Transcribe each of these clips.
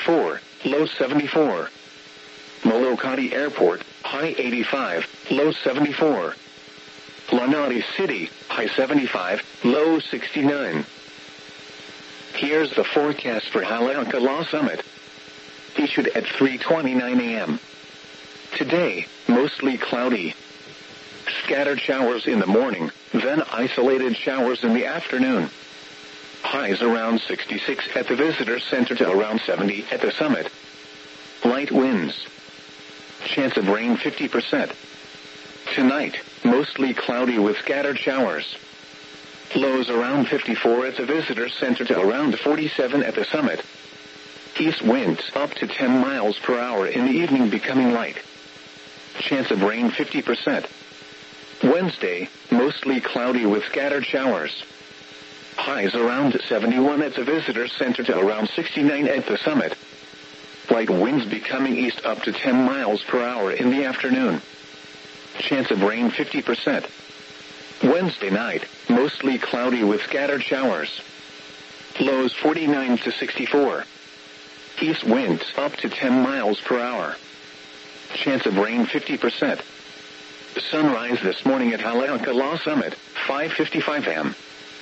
4, low 74. Malokati Airport, high 85, low 74. Lanati City, high 75, low 69. Here's the forecast for Haleakala Summit. Issued at 3:29 a.m. Today, mostly cloudy. Scattered showers in the morning, then isolated showers in the afternoon. Highs around 66 at the visitor center to around 70 at the summit. Light winds. Chance of rain 50%. Tonight, mostly cloudy with scattered showers. Lows around 54 at the visitor center to around 47 at the summit. East winds up to 10 miles per hour in the evening becoming light. Chance of rain 50%. Wednesday, mostly cloudy with scattered showers. Highs around 71 at the visitor center to around 69 at the summit. Light winds becoming east up to 10 miles per hour in the afternoon. Chance of rain 50%. Wednesday night, mostly cloudy with scattered showers. Lows 49 to 64. East winds up to 10 miles per hour. Chance of rain 50%. Sunrise this morning at Haleakala Summit, 5:55 a.m.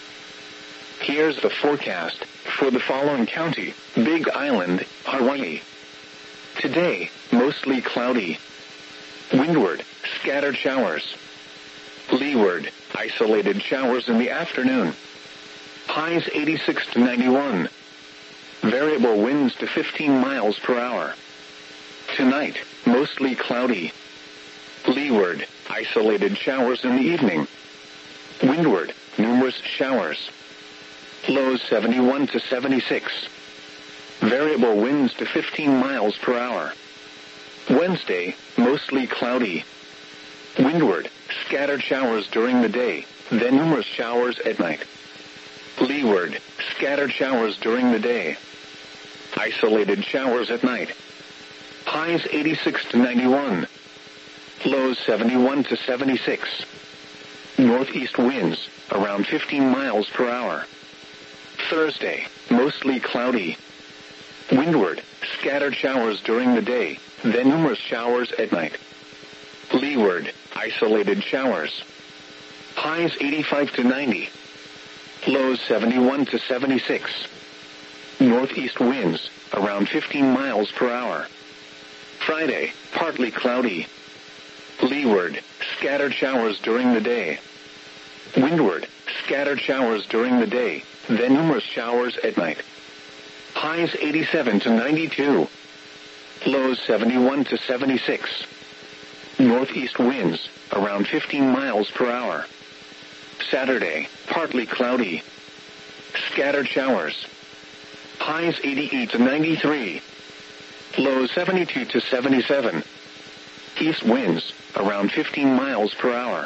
Here's the forecast for the following county: Big Island, Hawaii. Today, mostly cloudy. Windward, scattered showers. Leeward, isolated showers in the afternoon. Highs 86 to 91. Variable winds to 15 miles per hour. Tonight, mostly cloudy. Leeward, isolated showers in the evening. Windward, numerous showers. Lows 71 to 76. Variable winds to 15 miles per hour. Wednesday, mostly cloudy. Windward, scattered showers during the day, then numerous showers at night. Leeward, scattered showers during the day. Isolated showers at night. Highs 86 to 91. Lows 71 to 76. Northeast winds, around 15 miles per hour. Thursday, mostly cloudy. Windward, scattered showers during the day, then numerous showers at night. Leeward, isolated showers. Highs 85 to 90. Lows 71 to 76. Northeast winds, around 15 miles per hour. Friday, partly cloudy. Leeward, scattered showers during the day. Windward, scattered showers during the day, then numerous showers at night. Highs 87 to 92. Lows 71 to 76. Northeast winds, around 15 miles per hour. Saturday, partly cloudy. Scattered showers. Highs 88 to 93. Lows 72 to 77. East winds, around 15 miles per hour.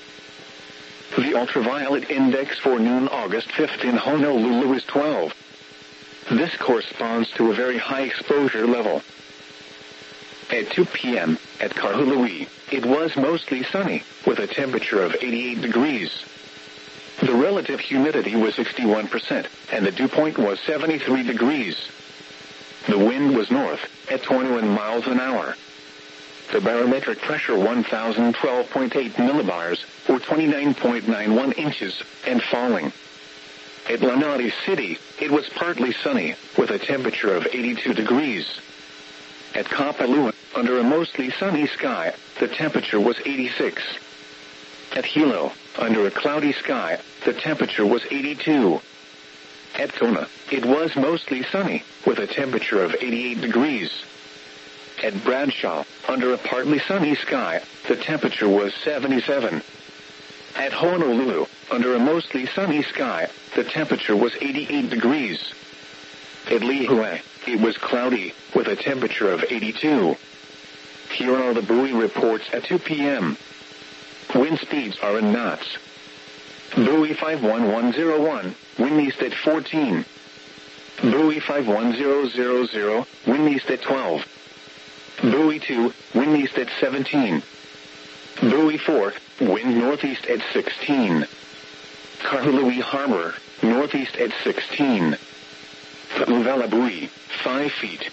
The ultraviolet index for noon August 5th in Honolulu is 12. This corresponds to a very high exposure level. At 2 p.m., at Kahului, it was mostly sunny, with a temperature of 88 degrees. The relative humidity was 61%, and the dew point was 73 degrees. The wind was north, at 21 miles an hour. The barometric pressure 1,012.8 millibars, or 29.91 inches, and falling. At Lanati City, it was partly sunny, with a temperature of 82 degrees. At Kapalua, under a mostly sunny sky, the temperature was 86. At Hilo, under a cloudy sky, the temperature was 82. At Kona, it was mostly sunny, with a temperature of 88 degrees. At Bradshaw, under a partly sunny sky, the temperature was 77. At Honolulu, under a mostly sunny sky, the temperature was 88 degrees. At Lihue, it was cloudy, with a temperature of 82. Here are the buoy reports at 2 p.m. Wind speeds are in knots. Buoy 51101, wind east at 14. Buoy 51000, wind east at 12. Buoy 2, wind east at 17. Buoy 4, wind northeast at 16. Kahului Harbor, northeast at 16. Uvela buoy, 5 feet.